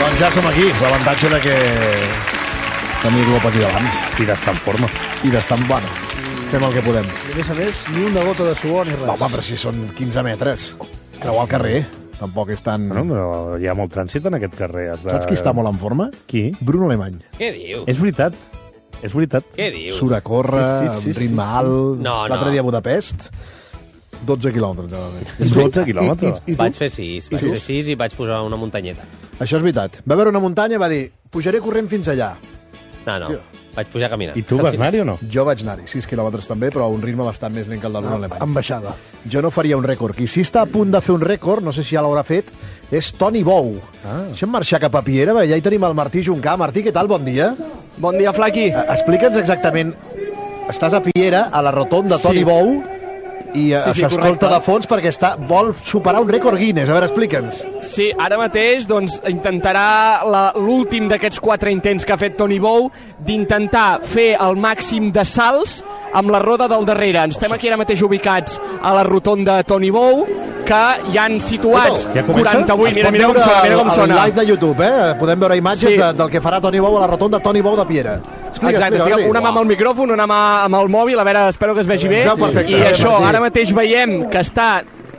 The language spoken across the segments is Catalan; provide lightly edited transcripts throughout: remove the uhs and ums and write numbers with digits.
Doncs ja som aquí. L'avantatge de que tenir-lo aquí davant. I d'estar en forma. I d'estar en bona. Fem el que podem. I a més, ni una gota de suor ni res. No, home, però si són 15 metres. Creuar el carrer. Tampoc és tan... Bueno, però hi ha molt trànsit en aquest carrer. Saps qui està molt en forma? Qui? Bruno Alemany. Què dius? És veritat. És veritat. Què dius? Surt a córrer, amb ritme alt... No. L'altre dia a Budapest, 12 quilòmetres. 12 quilòmetres. Vaig fer 6 i vaig posar una muntanyeta. Això és veritat. Va veure una muntanya i va dir, pujaré corrent fins allà. No. Vaig pujar caminant. I tu vas anar-hi o no? Jo vaig anar-hi, 6 quilòmetres també, però a un ritme bastant més lent que el de Bruno Alemany. Amb baixada. Jo no faria un rècord. Qui sí està a punt de fer un rècord, no sé si ja l'haurà fet, és Toni Bou. Deixa'm marxar cap a Piera, ja hi tenim el Martí Juncà. Martí, què tal? Bon dia. Bon dia, Flaqui. Explica'ns exactament. Estàs a Piera, a la rotonda Toni Bou, i s'escolta de fons perquè vol superar un rècord Guinness. A veure, explica'ns. Sí, ara mateix intentarà l'últim d'aquests 4 intents que ha fet Toni Bou d'intentar fer el màxim de salts amb la roda del darrere. Estem aquí ara mateix ubicats a la rotonda Toni Bou, que hi han situats 48. Mira com sona. El live de YouTube, podem veure imatges del que farà Toni Bou a la rotonda Toni Bou de Piera. Exacte, estic una mà amb el micròfon, una mà amb el mòbil, a veure, espero que es vegi bé. I això, ara mateix veiem que està...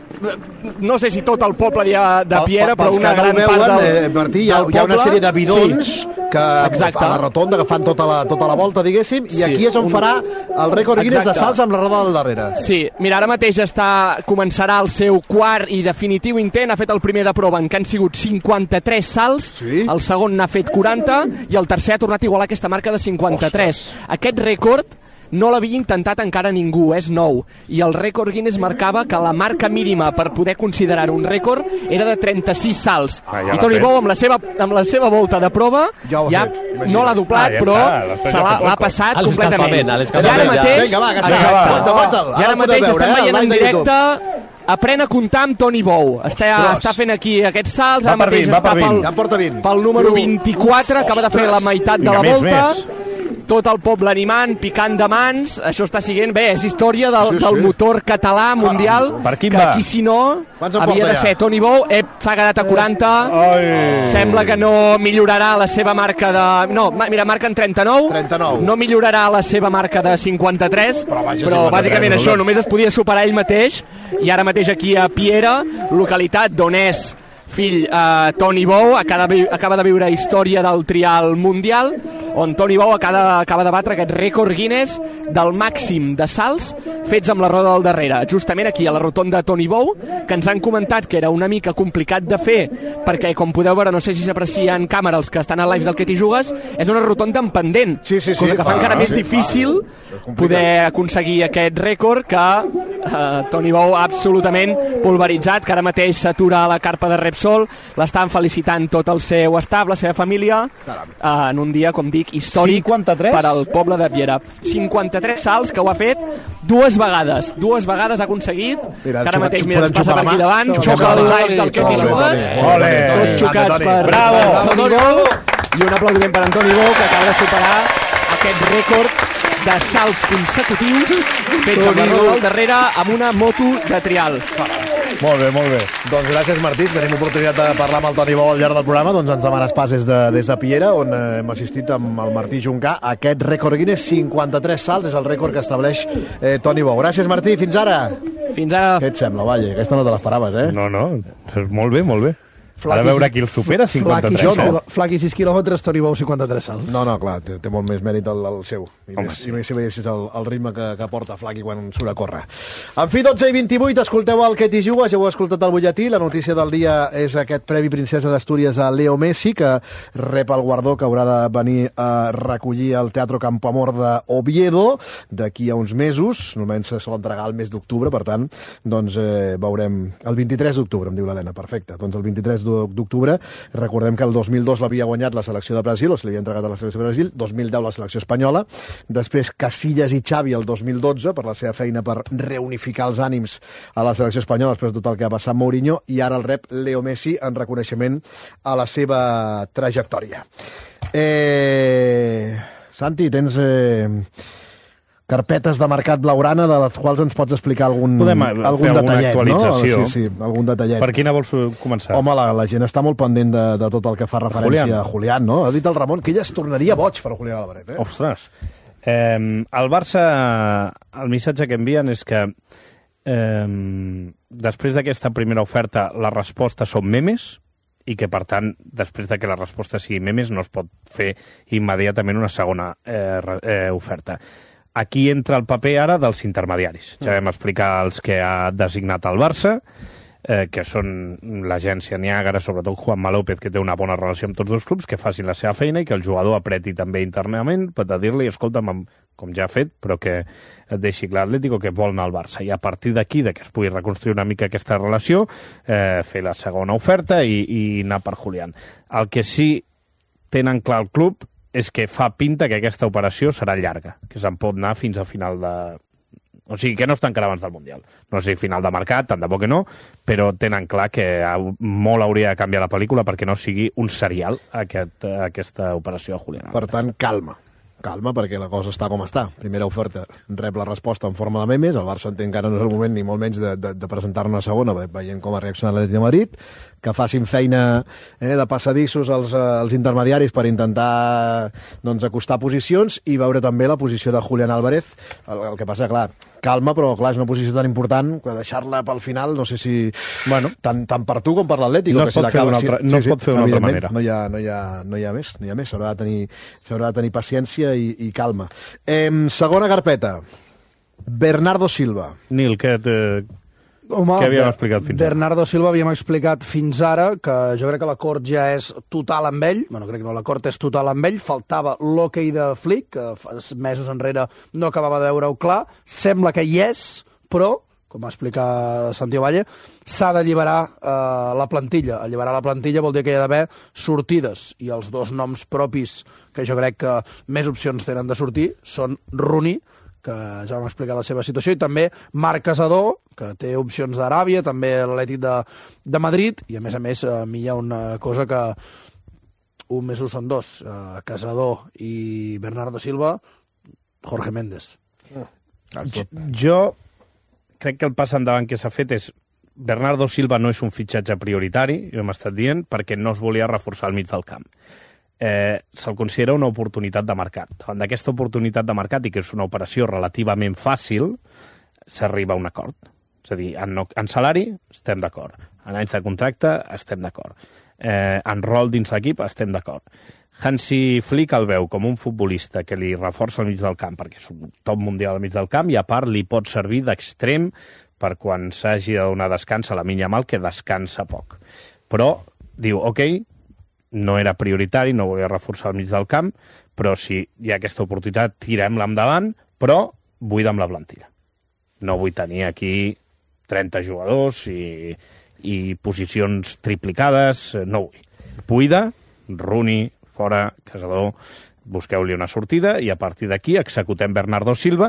No sé si tot el poble de Piera, però una gran part del Martí, hi ha una sèrie de bidons que a la rotonda que fan tota la volta, diguéssim, i aquí és on farà el rècord Guinness de salts amb la roda del darrere. Sí, mira, ara mateix començarà el seu quart i definitiu intent. Ha fet el primer de prova, en què han sigut 53 salts, el segon n'ha fet 40 i el tercer ha tornat a igualar aquesta marca de 53. Aquest rècord no l'havia intentat encara ningú, és nou. I el rècord Guinness marcava que la marca mínima per poder considerar-ho un rècord era de 36 salts. I Toni Bou, amb la seva volta de prova, ja no l'ha doblat, però l'ha passat completament. I ara mateix estem veient en directe aprèn a comptar amb Toni Bou. Està fent aquí aquests salts, ara mateix està pel número 24, acaba de fer la meitat de la volta. Tot el poble animant, picant de mans. Això està siguent bé, és història del motor català mundial, que aquí si no havia de ser Toni Bou. S'ha quedat a 40. Sembla que no millorarà la seva marca de... No, mira, marca en 39. No millorarà la seva marca de 53, però bàsicament això, només es podia superar ell mateix. I ara mateix aquí a Piera, localitat d'on és fill Toni Bou, acaba de viure història del trial mundial, on Toni Bou acaba de batre aquest rècord Guinness del màxim de salts fets amb la roda del darrere, justament aquí a la rotonda Toni Bou, que ens han comentat que era una mica complicat de fer, perquè com podeu veure, no sé si s'aprecia en càmera els que estan al live del Que t'hi jugues, és una rotonda en pendent, cosa que fa encara més difícil poder aconseguir aquest rècord, que Toni Bou absolutament pulveritzat, que ara mateix s'atura a la carpa de Repsol, l'estan felicitant tot el seu staff, la seva família, en un dia, com dic, històric 53? per al poble de Piera. 53 salts que ho ha fet dues vegades ha aconseguit, que ara mateix ens passa per aquí davant, xoca el live del Que t'hi jugues, tots xocats per Toni Bou, i un aplaudiment per Toni Bou, que acaba de superar aquest rècord de salts consecutius fets amb la roda al darrere amb una moto de trial. Molt bé. Doncs gràcies, Martí. Tenim oportunitat de parlar amb el Toni Bou al llarg del programa. Doncs ens demanes passes des de Piera, on hem assistit amb el Martí Juncà. Aquest rècord Guinness, 53 salts, és el rècord que estableix Toni Bou. Gràcies, Martí. Fins ara. Fins ara. Què et sembla, Valle? Aquesta no te l'esperaves, No, molt bé. Ara veure qui el supera, 53. Flaqui 6 quilòmetres, Toni Bou 53 salts. No, clar, té molt més mèrit el seu. I més si veiessis el ritme que porta Flaqui quan surt a córrer. En fi, 12:28, escolteu el Que t'hi jugues, ja heu escoltat el butlletí. La notícia del dia és aquest Premi Princesa d'Astúries a Leo Messi, que rep el guardó que haurà de venir a recollir al Teatro Campoamor d'Oviedo d'aquí a uns mesos. Normalment se sol entregar el mes d'octubre, per tant, doncs veurem el 23 d'octubre, em diu l'Helena. Perfecte, doncs el 23 d'octubre. Recordem que el 2002 l'havia guanyat la selecció de Brasil, o se l'havia entregat a la selecció de Brasil, 2010 la selecció espanyola, després Casillas i Xavi el 2012 per la seva feina per reunificar els ànims a la selecció espanyola després de tot el que ha passat Mourinho, i ara el rep Leo Messi en reconeixement a la seva trajectòria. Santi, tens... carpetes de mercat blaugrana de les quals ens pots explicar algun detallet, actualització. No? Sí, algun detallet. Per quina vols començar? Home, la gent està molt pendent de tot el que fa referència a Julián, no? Ha dit el Ramon que ella es tornaria boig per Julián Álvarez, Ostres. El Barça, el missatge que envien és que després d'aquesta primera oferta la resposta són memes, i que, per tant, després de que la resposta sigui memes, no es pot fer immediatament una segona oferta. Aquí entra el paper ara dels intermediaris. Ja vam explicar els que ha designat el Barça, que són l'agència Niàgara, sobretot Juanma López, que té una bona relació amb tots dos clubs, que facin la seva feina i que el jugador apreti també internament per dir-li, escolta'm, com ja ha fet, però que et deixi clar l'Atlético que vol anar al Barça. I a partir d'aquí, que es pugui reconstruir una mica aquesta relació, fer la segona oferta i anar per Julián. El que sí tenen clar el club és que fa pinta que aquesta operació serà llarga, que se'n pot anar fins a final de... O sigui, que no es tancarà abans del Mundial. No sé si final de mercat, tant de bo que no, però tenen clar que molt hauria de canviar la pel·lícula perquè no sigui un serial aquesta operació a Julián. Per tant, calma, perquè la cosa està com està. Primera oferta, rep la resposta en forma de memes, el Barça entén que ara no és el moment ni molt menys de presentar-ne una segona, veient com ha reaccionat l'Atlètic de Madrid, que facin feina de passadissos als intermediaris per intentar acostar posicions i veure també la posició de Julián Álvarez. El que passa, clar, calma, però clar, és una posició tan important que deixar-la pel final, no sé si... Bueno, tant per tu com per l'Atlético. No es pot fer d'una altra manera. No hi ha més. S'haurà de tenir paciència i calma. Segona carpeta. Bernardo Silva. Nil, què havíem explicat fins ara? Bernardo Silva havíem explicat fins ara que jo crec que l'acord ja és total amb ell. Bueno, crec que no, l'acord és total amb ell. Faltava l'hoquei de Flick, que mesos enrere no acabava de veure-ho clar. Sembla que hi és, però, com va explicar Santiago Valle, s'ha d'alliberar la plantilla. Alliberar la plantilla vol dir que hi ha d'haver sortides. I els dos noms propis que jo crec que més opcions tenen de sortir són Rooney, que ja vam explicar la seva situació, i també Marc Casador, que té opcions d'Aràbia, també l'Atlètic de Madrid, i a més a mi hi ha una cosa que 1 més 1 són 2, Casador i Bernardo Silva, Jorge Méndez. Jo crec que el pas endavant que s'ha fet és Bernardo Silva no és un fitxatge prioritari, jo hem estat dient, perquè no es volia reforçar al mig del camp. Se'l considera una oportunitat de mercat. Davant d'aquesta oportunitat de mercat, i que és una operació relativament fàcil, s'arriba a un acord. És a dir, en salari estem d'acord, en anys de contracte estem d'acord, en rol dins l'equip estem d'acord. Hansi Flick el veu com un futbolista que li reforça al mig del camp, perquè és un top mundial al mig del camp, i a part li pot servir d'extrem per quan s'hagi de donar descans a Lamine Yamal, que descansa poc. Però diu, ok, no era prioritari, no volia reforçar al mig del camp, però si hi ha aquesta oportunitat, tirem-la endavant, però buida'm la plantilla. No vull tenir aquí 30 jugadors i posicions triplicades, no vull. Buida, Rooney, fora, Casador, busqueu-li una sortida i a partir d'aquí executem Bernardo Silva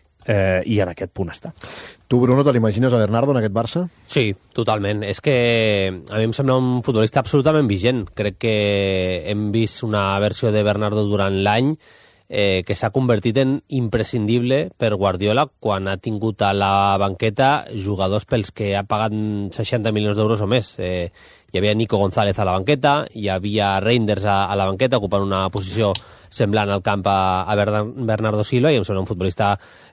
i en aquest punt està. Tu, Bruno, te l'imagines a Bernardo en aquest Barça? Sí, totalment. És que a mi em sembla un futbolista absolutament vigent. Crec que hem vist una versió de Bernardo durant l'any que s'ha convertit en imprescindible per Guardiola quan ha tingut a la banqueta jugadors pels que ha pagat 60 milions d'euros o més. Hi havia Nico González a la banqueta, hi havia Reinders a la banqueta ocupant una posició semblant al camp a Bernardo Silva, i em sembla un futbolista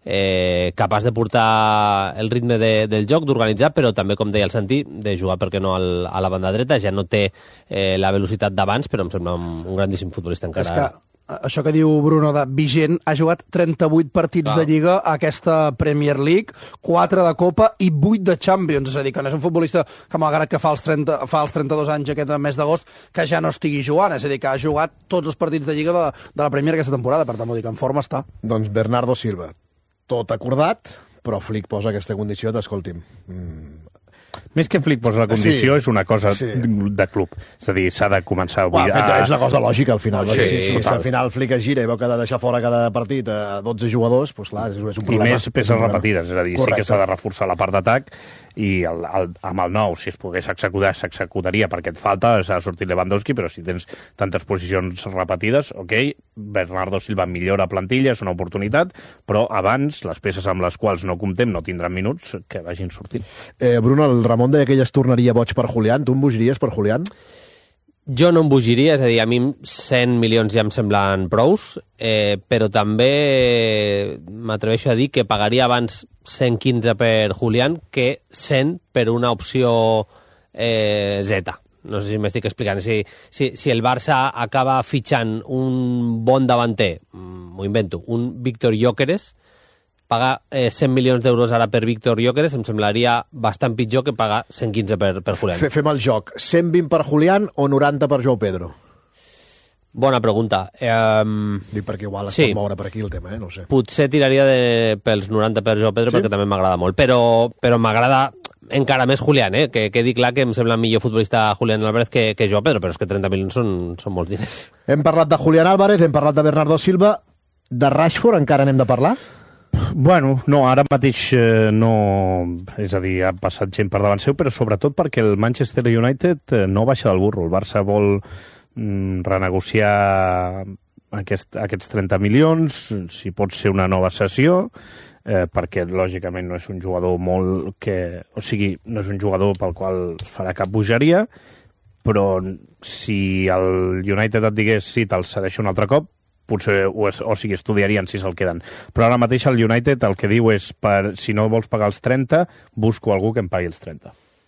capaç de portar el ritme del joc, d'organitzar, però també, com deia el Santi, de jugar, per què no, a la banda dreta. Ja no té la velocitat d'abans, però em sembla un grandíssim futbolista encara. És que això que diu Bruno de vigent, ha jugat 38 partits de Lliga a aquesta Premier League, 4 de Copa i 8 de Champions, és a dir, que no és un futbolista que, malgrat que fa els 32 anys aquest mes d'agost, que ja no estigui jugant, és a dir, que ha jugat tots els partits de Lliga de la Premier aquesta temporada, per tant, vull dir que en forma està. Doncs Bernardo Silva, tot acordat, però Flick posa aquesta condició d'escolti'm... Més que Flick posa la condició, és una cosa de club. És a dir, s'ha de començar avui... És una cosa lògica, al final. Si al final Flick es gira i veu que ha de deixar fora cada partit a 12 jugadors, doncs clar, és un problema. I més peces repetides, és a dir, sí que s'ha de reforçar la part d'atac. i amb el nou, si es pogués executar, s'executaria perquè et falta, s'ha sortit Lewandowski, però si tens tantes posicions repetides, ok, Bernardo Silva millora plantilla, és una oportunitat, però abans les peces amb les quals no comptem no tindran minuts, que vagin sortint. Bruno, el Ramon deia que ell es tornaria boig per Julián. Tu em bogiries per Julián? Jo no em bogiria, és a dir, a mi 100 milions ja em semblen prous, però també m'atreveixo a dir que pagaria abans 115 per Julián que 100 per una opció Z. No sé si m'estic explicant. Si el Barça acaba fitxant un bon davanter, m'ho invento, un Víctor Gyökeres, pagar 100 milions d'euros ara per Víctor Gyökeres em semblaria bastant pitjor que pagar 115 per Julián. Fem el joc. 120 per Julián o 90 per Joao Pedro? Bona pregunta. Dic perquè igual es pot moure per aquí el tema, no sé. Potser tiraria pels 90 per Joao Pedro perquè també m'agrada molt, però m'agrada encara més Julián, que quedi clar que em sembla millor futbolista Julián Álvarez que Joao Pedro, però és que 30 milions són molts diners. Hem parlat de Julián Álvarez, hem parlat de Bernardo Silva, de Rashford encara n'hem de parlar? Bueno, no, ara mateix no... És a dir, ha passat gent per davant seu, però sobretot perquè el Manchester United no baixa del burro. El Barça vol renegociar aquests 30 milions, si pot ser una nova cessió, perquè lògicament no és un jugador molt que... O sigui, no és un jugador pel qual es farà cap bogeria, però si el United et digués sí, te'l cedeixo un altre cop, potser estudiarien si se'l queden. Però ara mateix el United el que diu és si no vols pagar els 30, busco algú que em pagui els 30.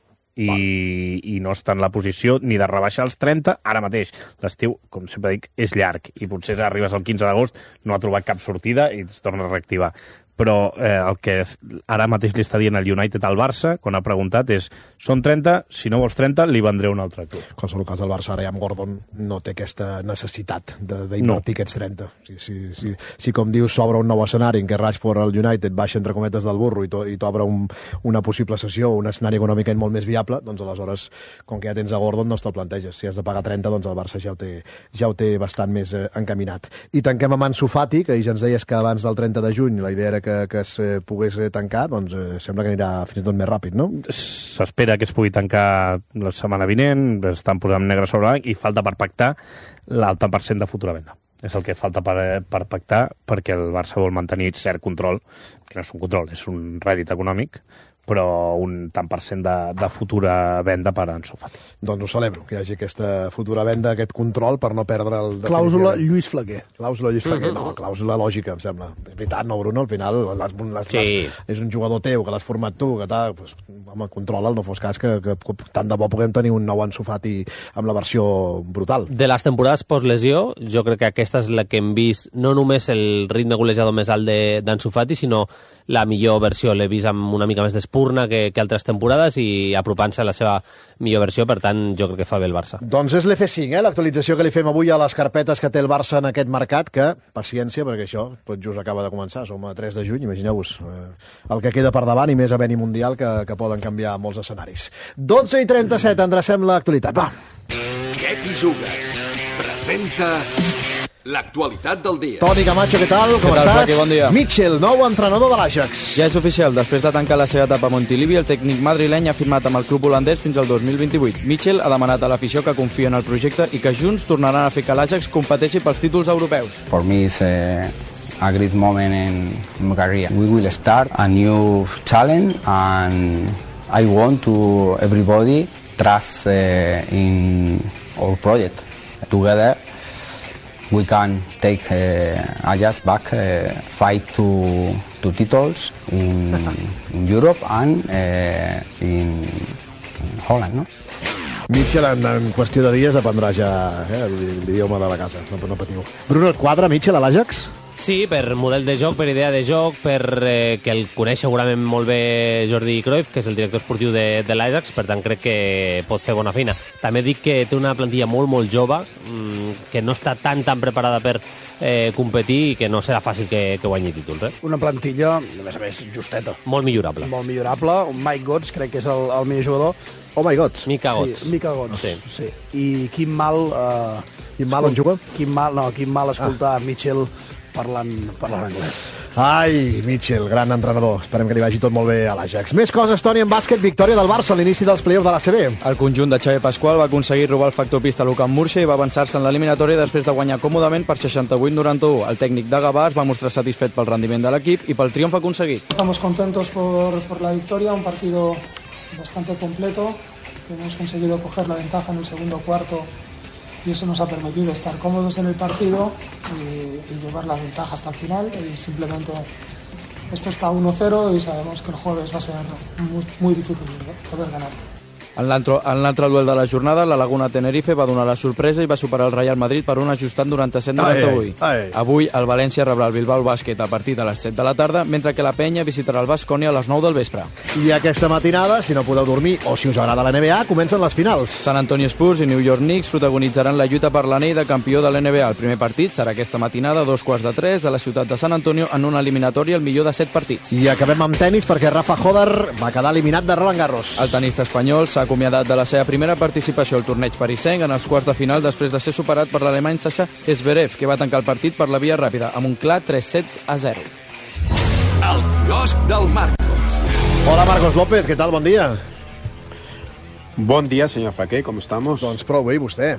I no està en la posició ni de rebaixar els 30 ara mateix. L'estiu, com sempre dic, és llarg i potser arribes al 15 d'agost, no ha trobat cap sortida i es torna a reactivar. Però el que ara mateix li està dient el United al Barça, quan ha preguntat, és són 30, si no vols 30, li vendré un altre club. En qualsevol cas, el Barça ara ja amb Gordon no té aquesta necessitat d'invertir aquests 30. Si com dius, s'obre un nou escenari en què Rashford al United baixa entre cometes del burro i t'obre una possible cessió, un escenari econòmicament molt més viable, doncs aleshores, com que ja tens a Gordon, no te'l planteges. Si has de pagar 30, doncs el Barça ja ho té bastant més encaminat. I tanquem amb Ansu Fati, que ja ens deies que abans del 30 de juny la idea era que es pogués tancar, doncs sembla que anirà fins i tot més ràpid, no? S'espera que es pugui tancar la setmana vinent, estan posant negre sobre blanc i falta per pactar l'alta % de futura venda. És el que falta per pactar perquè el Barça vol mantenir cert control, que no és un control, és un rèdit econòmic, però un tant % de futura venda per Ansu Fati. Doncs ho celebro, que hi hagi aquesta futura venda, aquest control, per no perdre el... Clàusula Lluís Flaquer. Clàusula Lluís Flaquer, no, clàusula lògica, em sembla. És veritat, no, Bruno? Al final és un jugador teu, que l'has format tu, que tal, pues, home, controla'l, no fos cas que tant de bo puguem tenir un nou Ansu Fati amb la versió brutal. De les temporades post-lesió, jo crec que aquesta és la que hem vist, no només el ritme golejador més alt d'Ansu Fati, sinó la millor versió. L'he vist amb una mica més d'espurna que altres temporades i apropant-se a la seva millor versió, per tant, jo crec que fa bé el Barça. Doncs és l'F5, l'actualització que li fem avui a les carpetes que té el Barça en aquest mercat, que, paciència, perquè això tot just acaba de començar, som a 3 de juny, imagineu-vos el que queda per davant i més a veni mundial que poden canviar molts escenaris. 12:37, endrecem l'actualitat. Va! Què t'hi jugues? Presenta... l'actualitat del dia. Toni Camacho, què tal? Com estàs? Flaqui, bon dia. Mitchell, nou entrenador de l'Ajax. Ja és oficial, després de tancar la seva etapa a Montilivi, el tècnic madrileny ha firmat amb el club holandès fins al 2028. Mitchell ha demanat a l'afició que confia en el projecte i que junts tornaran a fer que l'Ajax competeixi pels títols europeus. For me is a great moment in my career. We will start a new challenge and I want to everybody trust in our project. Together we can take Ajax back, fight to titles in Europe and in Holland, no? Mitchell en qüestió de dies aprendrà ja l'idioma de la casa, no patiu. Bruno, et quadra Mitchell a l'Ajax? Sí, per model de joc, per idea de joc, per que el coneix segurament molt bé Jordi Cruyff, que és el director esportiu de l'Ajax, per tant crec que pot fer bona feina. També dic que té una plantilla molt jove, que no està tan preparada per competir i que no serà fàcil que guanyi títols. Una plantilla, a més, justeta. Molt millorable. Molt millorable. Un Mike Götze crec que és el millor jugador. Oh my God. Mika Götze. Sí, Mika Götze. Sí. I quin mal... Quin mal on juga? Quin mal escoltar Mitchell parlant anglès. Ai, Mitchell, gran entrenador. Esperem que li vagi tot molt bé a l'Ajax. Més coses, Toni, en bàsquet, victòria del Barça a l'inici dels play-offs de l'ACB. El conjunt de Xavi Pasqual va aconseguir robar el factor pista a l'Ucamp Murcia i va avançar-se en l'eliminatòria després de guanyar còmodament per 68-91. El tècnic de Gavà es va mostrar satisfet pel rendiment de l'equip i pel triomf aconseguit. Estamos contentos por la victoria, un partido bastante completo, que hemos conseguido coger la ventaja en el segundo cuarto y eso nos ha permitido estar cómodos en el partido y llevar la ventaja hasta el final. Y simplemente esto está 1-0 y sabemos que el jueves va a ser muy difícil poder ganar. En l'altre duel de la jornada, la Laguna Tenerife va donar la sorpresa i va superar el Real Madrid per un ajustat 97-98. Avui el València rebrà el Bilbao Bàsquet a partir de les 7 de la tarda, mentre que la Penya visitarà el Baskonia a les 9 del vespre. I aquesta matinada, si no podeu dormir o si us agrada la NBA, comencen les finals. San Antonio Spurs i New York Knicks protagonitzaran la lluita per l'anell de campió de l'NBA. El primer partit serà aquesta matinada a 2:15 a la ciutat de San Antonio en una eliminatòria al millor de 7 partits. I acabem amb tenis perquè Rafa Hodar va quedar eliminat de Roland Garros. El tenista espanyol s'ha acomiadat de la seva primera participació al torneig parisenc en els quarts de final després de ser superat per l'alemany Sasha Zverev, que va tancar el partit per la via ràpida amb un clar 3-0. El quiosc del Marcos. Hola, Marcos López, què tal? Bon dia. Bon dia, señor Flaqué, ¿cómo estamos? Doncs prou bé, i vostè?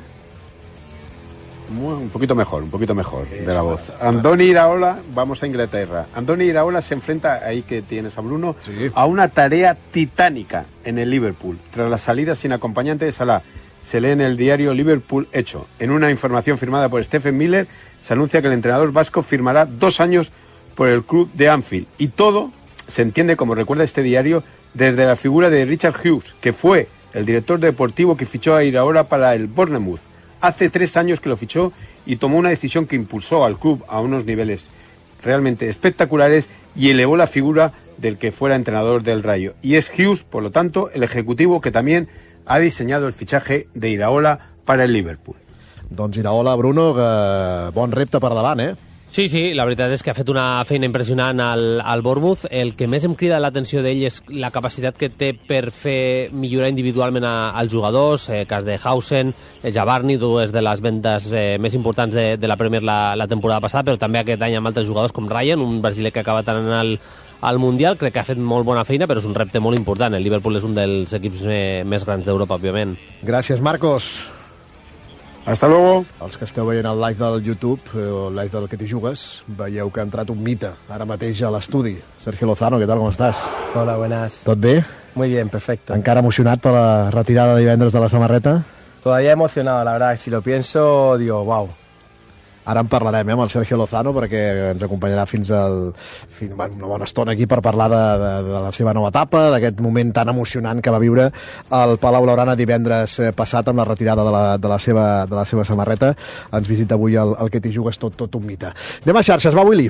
Un poquito mejor de la voz. Andoni Iraola, vamos a Inglaterra. Andoni Iraola se enfrenta, ahí que tienes a Bruno, sí, a una tarea titánica en el Liverpool, tras la salida sin acompañante de Salah. Se lee en el diario Liverpool Hecho. En una información firmada por Stephen Miller, se anuncia que el entrenador vasco firmará 2 años por el club de Anfield. Y todo se entiende, como recuerda este diario, desde la figura de Richard Hughes, que fue el director deportivo que fichó a Iraola para el Bournemouth. Hace 3 años que lo fichó y tomó una decisión que impulsó al club a unos niveles realmente espectaculares y elevó la figura del que fuera entrenador del Rayo. Y es Hughes, por lo tanto, el ejecutivo que también ha diseñado el fichaje de Iraola para el Liverpool. Doncs Iraola, Bruno, bon repte per davant, eh? Sí, la veritat és que ha fet una feina impressionant al Bournemouth. El que més em crida l'atenció d'ell és la capacitat que té per fer millorar individualment als jugadors, cas de Hausen, Jabarni, dues de les vendes més importants de la Premier la temporada passada, però també aquest any amb altres jugadors com Ryan, un brasiler que acaba tant al Mundial. Crec que ha fet molt bona feina, però és un repte molt important. El Liverpool és un dels equips més grans d'Europa, òbviament. Gràcies, Marcos. Hasta luego. Els que esteu veient el live del YouTube, o el live del Que t'hi jugues, veieu que ha entrat un mite ara mateix a l'estudi. Sergio Lozano, ¿qué tal? ¿Cómo estás? Hola, buenas. ¿Tot bé? Muy bien, perfecto. Encara emocionat per la retirada de divendres de la samarreta? Todavía emocionado, la verdad. Si lo pienso, digo, wow. Ara en parlarem amb el Sergio Lozano perquè ens acompanyarà fins una bona estona aquí per parlar de la seva nova etapa, d'aquest moment tan emocionant que va viure al Palau Blaugrana divendres passat amb la retirada de la seva samarreta. Ens visita avui el Que t'hi jugues, tot un mite. Anem a xarxes, va, Willy.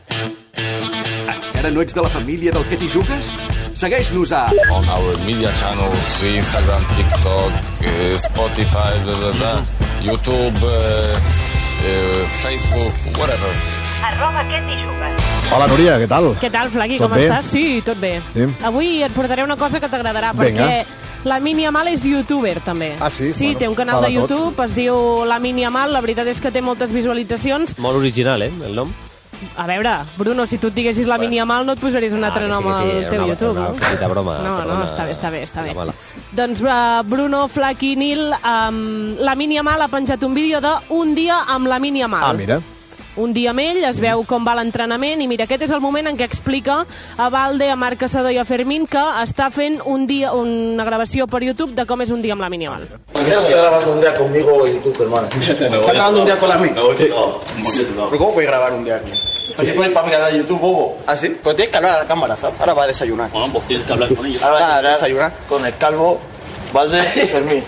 Encara no ets de la família del Que t'hi jugues? Segueix-nos a... On our media channels, Instagram, TikTok, Spotify, YouTube... Facebook, whatever. @Que t'hi jugues. Hola, Núria, què tal? Què tal, Flaqui, com estàs? Sí, tot bé. Sí? Avui et portaré una cosa que t'agradarà, perquè la Mini Amal és youtuber, també. Ah, sí? Sí, té un canal de YouTube, es diu La Mini Amal, la veritat és que té moltes visualitzacions. Molt original, el nom? A veure, Bruno, si tu et diguessis La Mini Amal no et posaries un altre nom al teu YouTube, no? Una petita broma. No, està bé. Doncs Bruno Flaqui Nil, la Mini Amal ha penjat un vídeo d'un dia amb la Mini Amal. Ah, mira. Un dia amb ell, es veu com va l'entrenament i mira, aquest és el moment en què explica a Valde, a Marc Caçador i a Fermín que està fent una gravació per YouTube de com és un dia amb la Mini Amal. Estoy grabando un día conmigo y tú, hermano. ¿Estás grabando un día con la Mini? No. ¿Cómo puedes grabar un día aquí? Pues pones para mi canal de YouTube, bobo. ¿Ah, sí? Pues tienes que hablar a la cámara, ¿sabes? Ahora va a desayunar. Bueno, pues tienes que hablar con ellos. Ahora va a desayunar con el calvo, Valde y Fermín.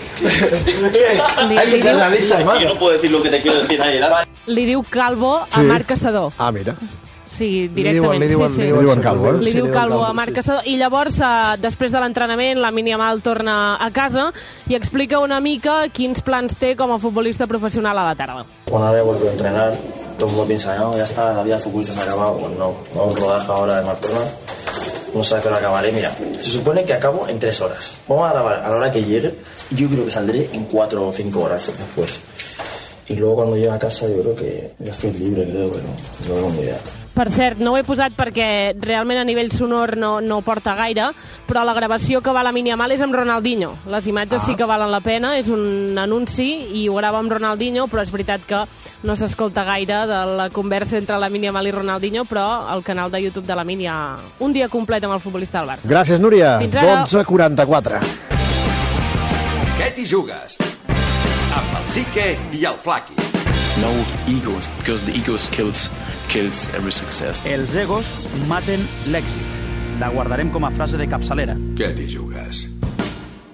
Hay que ser realista, hermano. Yo no puedo decir lo que te quiero decir ahí, ¿verdad? Li diu Calvo a Marc Caçador. Ah, mira. Sí, directament. Li diuen Calvo, Li diu Calvo a Marc Caçador. I llavors, després de l'entrenament, la Mini Amal torna a casa i explica una mica quins plans té com a futbolista professional a la tarda. Una vez vuelvo a entrenar, todo el mundo piensa, no, ya está, la vida de futbolista se ha acabado. Pues no, un rodaje ahora de Martorna. No sé a qué hora acabaré. Mira, se supone que acabo en 3 horas. Vamos a grabar a la hora que llegue. Yo creo que saldré en 4 o 5 horas después. y luego cuando llegue a casa yo creo que ya estoy libre, creo que no tengo ni idea. Per cert, no ho he posat perquè realment a nivell sonor no porta gaire, però la gravació que va a la Yamal és amb Ronaldinho. Les imatges sí que valen la pena, és un anunci i ho grava amb Ronaldinho, però és veritat que no s'escolta gaire de la conversa entre la Yamal i Ronaldinho, però al canal de YouTube de la hi ha un dia complet amb el futbolista del Barça. Gràcies, Núria. 12:44. Què t'hi jugues? Amb el Sique i el Flaqui. No egos, because the egos kills every success. Els egos maten l'èxit. La guardarem com a frase de capçalera. Què t'hi jugues?